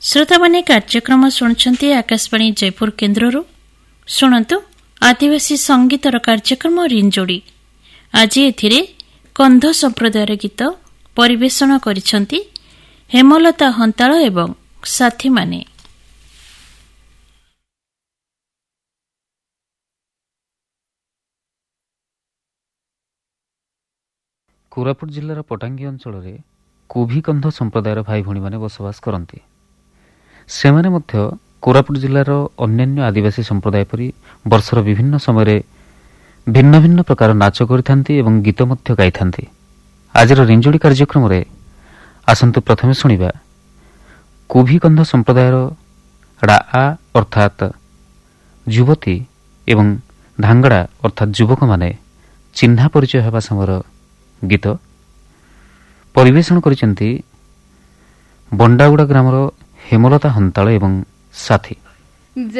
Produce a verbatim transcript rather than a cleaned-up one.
श्रोता माने कार्यक्रम शुणुछंती आकाशवाणी जयपुर केन्द्ररू शुणंतु आदिवासी संगीतर कार्यक्रम रिंजोड़ी। आज एथिरे कंध संप्रदायर गीत परिवेषण करिसंती हेमलता हंताळ एवं साथी माने। कोरापुट जिल्लार पटांगी अंचल रे कोभी कंध संप्रदायर भाई भणी माने बसवास करती। सेमाने मध्य कोरापुट जिल्लार अन्यान्य आदिवासी संप्रदाय परी वर्षर विभिन्न समय भिन्न भिन्न प्रकार नाच करिथांती एवं गीत मध्य गाइथांती। आजर रिंजोड़ी कार्यक्रम रे आसंतु प्रथमे सुनिबा कोभी कंध संप्रदायर ड़ा अर्थात युवती एवं धांगड़ा अर्थात युवक माने चिन्हा परिचय हेबा समयर गीत परिवेषण करिसेंती बंडागुड़ा ग्रामर हेमलता हंताळ एवं साथी।